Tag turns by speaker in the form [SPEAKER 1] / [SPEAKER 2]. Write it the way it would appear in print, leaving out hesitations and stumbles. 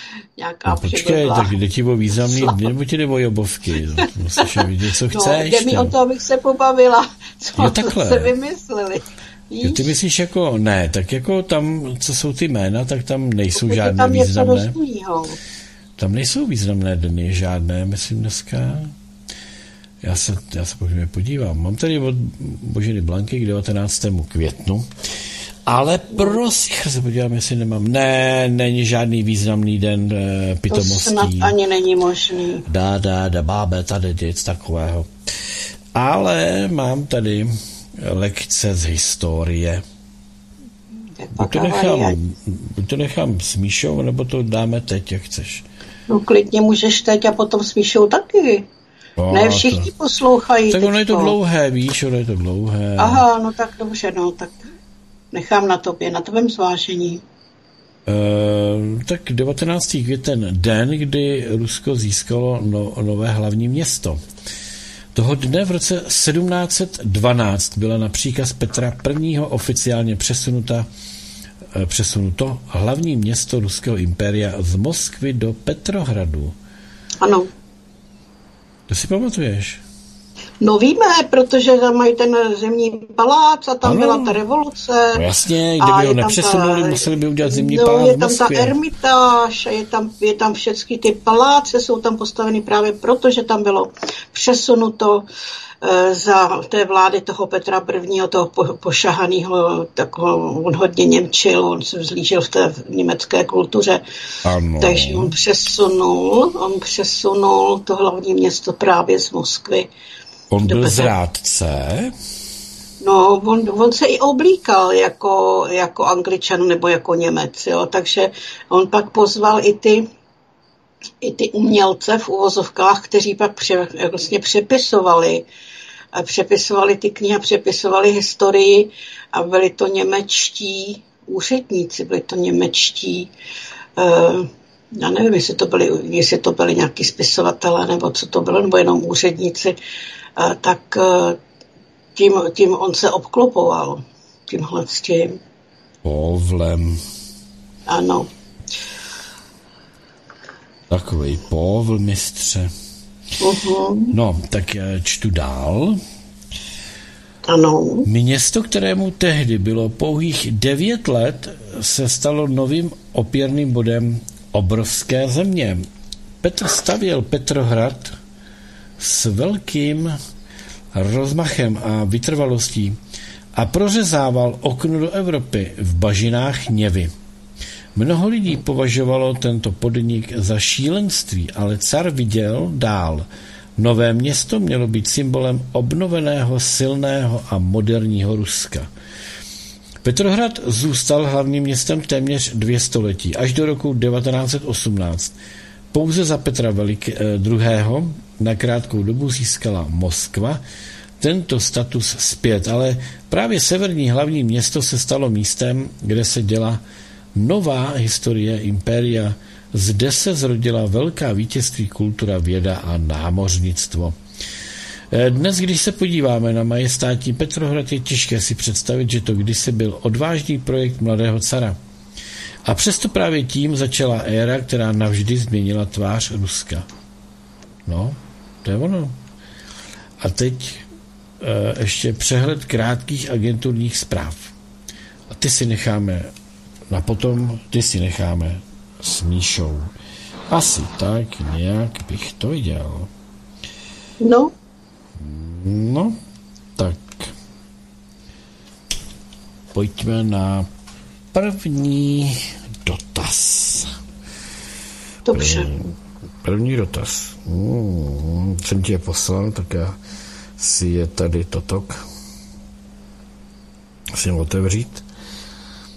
[SPEAKER 1] nějaká
[SPEAKER 2] No počkej, tak jde ti o významný den, nebo ti jde o jobovky? Musíš vidět, co chceš.
[SPEAKER 1] Jde mi o to, abych se pobavila, co se vymysleli.
[SPEAKER 2] Jo, ty myslíš jako, ne, tak jako tam, co jsou ty jména, tak tam nejsou
[SPEAKER 1] pokud
[SPEAKER 2] žádné
[SPEAKER 1] tam
[SPEAKER 2] významné.
[SPEAKER 1] Tam
[SPEAKER 2] nejsou významné dny, žádné, myslím dneska. Já se podívám. Mám tady od Boženy Blanky k 19. květnu, ale prosím, se podívám, jestli nemám. Ne, není žádný významný den pitomostí.
[SPEAKER 1] To snad ani není možný.
[SPEAKER 2] Dá, bábe, tady nic takového. Ale mám tady lekce z historie. Buď to nechám s Míšou, nebo to dáme teď, jak chceš.
[SPEAKER 1] No klidně můžeš teď a potom s Míšou taky. No, ne všichni poslouchají.
[SPEAKER 2] Tak ono je to dlouhé, víš, ono je to dlouhé.
[SPEAKER 1] Aha, no tak dobře, no tak nechám na tvém zvážení.
[SPEAKER 2] Tak 19. květen, den, kdy Rusko získalo nové hlavní město. Toho dne v roce 1712 byla na příkaz Petra I. oficiálně přesunuto hlavní město ruského impéria z Moskvy do Petrohradu.
[SPEAKER 1] Ano.
[SPEAKER 2] To si pamatuješ?
[SPEAKER 1] No víme, protože tam mají ten zimní palác a tam byla ta revoluce.
[SPEAKER 2] No jasně, kdyby ho nepřesunuli, museli by udělat zimní palác
[SPEAKER 1] je
[SPEAKER 2] v
[SPEAKER 1] tam
[SPEAKER 2] Moskvě.
[SPEAKER 1] ta Ermitáž, je tam všechny ty paláce, jsou tam postaveny právě proto, že tam bylo přesunuto za té vlády toho Petra I., toho pošahanýho, on hodně němčil, on se vzlížil v té německé kultuře.
[SPEAKER 2] Ano.
[SPEAKER 1] Takže on přesunul to hlavní město právě z Moskvy.
[SPEAKER 2] On byl zrádce?
[SPEAKER 1] No, on se i oblíkal jako Angličan nebo jako Němec, jo, takže on pak pozval i ty umělce v uvozovkách, kteří pak vlastně přepisovali ty knihy, přepisovali historii a byli to němečtí úředníci, byli to němečtí, já nevím, jestli to byli nějaký spisovatelé, nebo co to bylo, nebo jenom úředníci, tak tím on se obklopoval, tímhle s tím.
[SPEAKER 2] Povlem.
[SPEAKER 1] Ano.
[SPEAKER 2] Takovej povl, mistře. No, tak čtu dál.
[SPEAKER 1] Ano.
[SPEAKER 2] Město, kterému tehdy bylo pouhých 9 let, se stalo novým opěrným bodem obrovské země. Petr stavěl Petrohrad s velkým rozmachem a vytrvalostí a prořezával okno do Evropy v bažinách Něvy. Mnoho lidí považovalo tento podnik za šílenství, ale car viděl dál. Nové město mělo být symbolem obnoveného, silného a moderního Ruska. Petrohrad zůstal hlavním městem téměř 2 století, až do roku 1918. Pouze za Petra II. Na krátkou dobu získala Moskva tento status zpět, ale právě severní hlavní město se stalo místem, kde se děla nová historie impéria. Zde se zrodila velká vítězství, kultura, věda a námořnictvo. Dnes, když se podíváme na majestátní Petrohrad, je těžké si představit, že to kdysi byl odvážný projekt mladého cara. A přesto právě tím začala éra, která navždy změnila tvář Ruska. No, to je ono. A teď ještě přehled krátkých agenturních zpráv. A ty si necháme s Míšou. Asi tak nějak bych to dělal. No, tak pojďme na první dotaz.
[SPEAKER 1] Dobře.
[SPEAKER 2] První dotaz. Jsem ti je poslal, tak já si je tady totok. Musím otevřít.